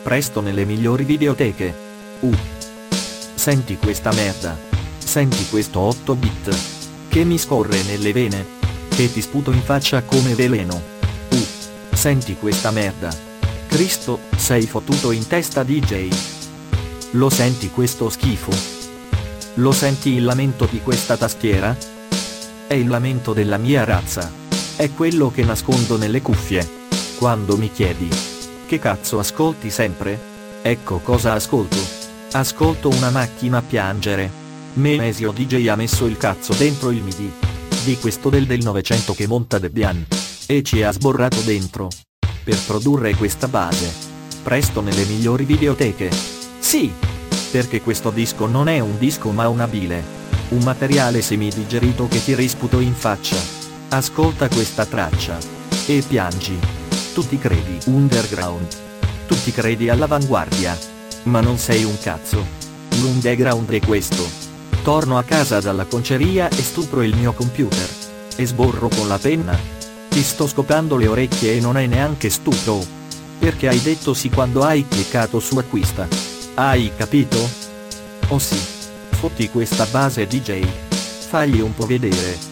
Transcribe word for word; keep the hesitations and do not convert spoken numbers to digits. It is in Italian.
presto nelle migliori videoteche. Uh. Senti questa merda. Senti questo otto bit. Che mi scorre nelle vene. Che ti sputo in faccia come veleno. Uh. Senti questa merda. Cristo, sei fottuto in testa D J. Lo senti questo schifo? Lo senti il lamento di questa tastiera? È il lamento della mia razza. È quello che nascondo nelle cuffie. Quando mi chiedi: che cazzo ascolti sempre? Ecco cosa ascolto. Ascolto una macchina piangere. Memesio D J ha messo il cazzo dentro il MIDI di questo del del Novecento che monta Debian e ci ha sborrato dentro per produrre questa base. Presto nelle migliori videoteche. Sì, perché questo disco non è un disco ma una bile, un materiale semidigerito che ti risputo in faccia. Ascolta questa traccia e piangi. Tu ti credi underground, tu ti credi all'avanguardia, ma non sei un cazzo. L'underground è questo. Torno a casa dalla conceria e stupro il mio computer e sborro con la penna. Ti sto scopando le orecchie e non è neanche stupro, perché hai detto sì quando hai cliccato su acquista. Hai capito? Oh sì. Fotti questa base D J. Fagli un po' vedere.